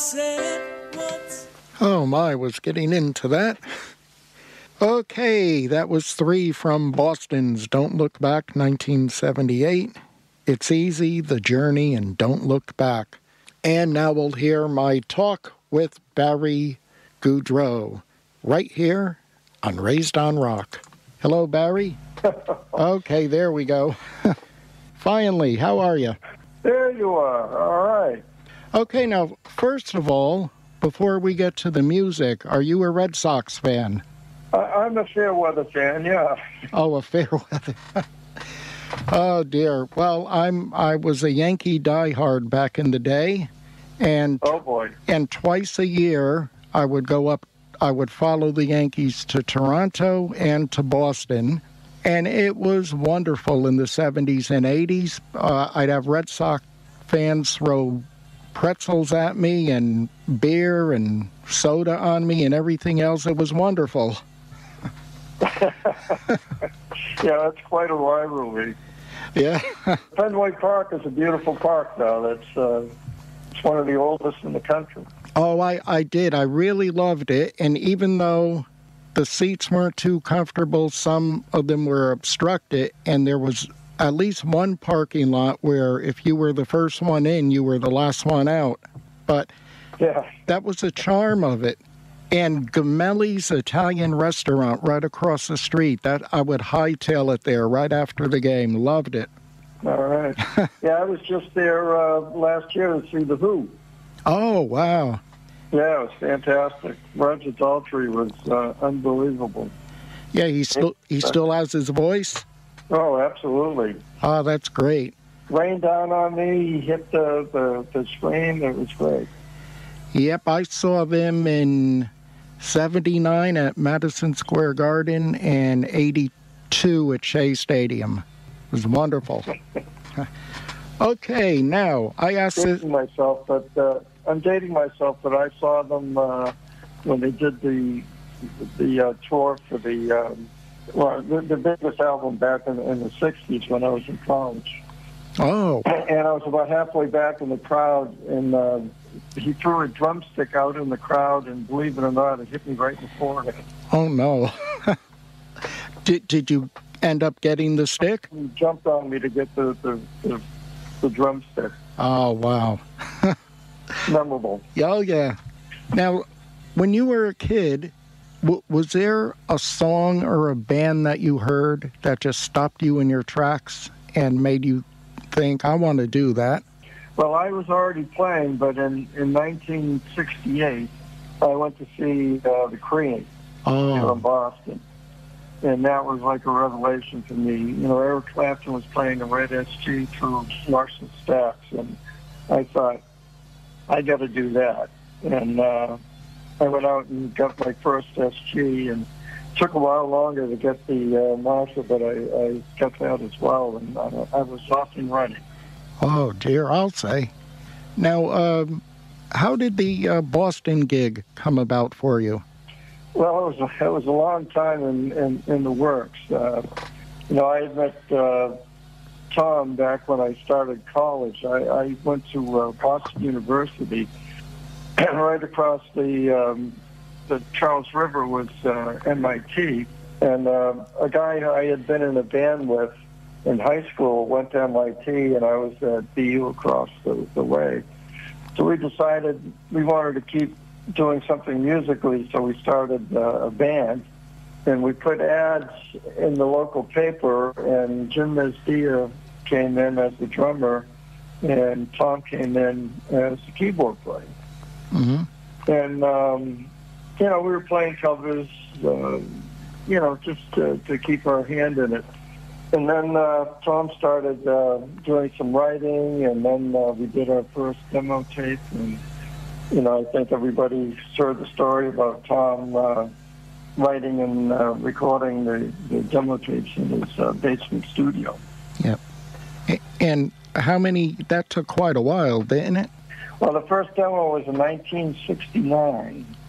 said once. Oh my, was getting into that. Okay, that was 3 from Boston's Don't Look Back, 1978. It's Easy, The Journey, and Don't Look Back. And now we'll hear my talk with Barry Goudreau, right here on Raised on Rock. Hello, Barry. Okay, there we go. Finally, how are you? There you are. All right. Okay, now, first of all, before we get to the music, are you a Red Sox fan? I'm a fair weather fan, yeah. Oh, a fair weather. Oh, dear. Well, I was a Yankee diehard back in the day, and Oh, boy. and twice a year I would follow the Yankees to Toronto and to Boston, and it was wonderful in the 70s and 80s. I'd have Red Sox fans throw pretzels at me and beer and soda on me and everything else. It was wonderful. Yeah, that's quite a rivalry. Yeah. Fenway Park is a beautiful park, though. It's one of the oldest in the country. Oh, I did. I really loved it. And even though the seats weren't too comfortable, some of them were obstructed, and there was at least one parking lot where if you were the first one in, you were the last one out. But Yeah. that was the charm of it. And Gemelli's Italian restaurant right across the street, that I would hightail it there right after the game. Loved it. All right. Yeah, I was just there last year to see The Who. Oh, wow. Yeah, it was fantastic. Roger Daltrey was unbelievable. Yeah, he still has his voice. Oh, absolutely. Oh, that's great. Rained down on me, he hit the screen. It was great. Yep, I saw them in 79 at Madison Square Garden and 82 at Shea Stadium. It was wonderful. Okay, now, I asked this... I'm dating myself, but I saw them when they did the tour for the biggest album back in the 60s when I was in college. Oh. And I was about halfway back in the crowd, and he threw a drumstick out in the crowd, and believe it or not, it hit me right in the forehead. Oh, no. Did you end up getting the stick? He jumped on me to get the drumstick. Oh, wow. Memorable. Oh, yeah. Now, when you were a kid, was there a song or a band that you heard that just stopped you in your tracks and made you think, I want to do that? Well, I was already playing, but in 1968, I went to see the Cream here in Boston. And that was like a revelation for me. You know, Eric Clapton was playing a red SG through Marshall Stacks, and I thought, I got to do that. And I went out and got my first SG, and it took a while longer to get the Marshall, but I got that as well, and I was off and running. Oh, dear, I'll say. Now, how did the Boston gig come about for you? Well, it was a long time in the works. You know, I had met Tom back when I started college. I went to Boston University, and right across the Charles River was MIT. And a guy I had been in a band with in high school went to MIT, and I was at BU across the way. So we decided we wanted to keep doing something musically, so we started a band, and we put ads in the local paper, and Jim Mesdia came in as the drummer, and Tom came in as the keyboard player. Mm-hmm. And, you know, we were playing covers, you know, just to keep our hand in it. And then Tom started doing some writing, and then we did our first demo tape, and you know, I think everybody's heard the story about Tom writing and recording the demo tapes in his basement studio. Yep. And that took quite a while, didn't it? Well, the first demo was in 1969.